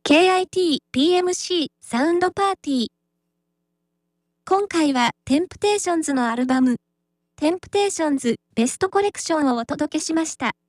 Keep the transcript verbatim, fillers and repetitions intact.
ケーアイティーピーエムシー サウンドパーティー。今回はテンプテーションズのアルバム、テンプテーションズベストコレクションをお届けしました。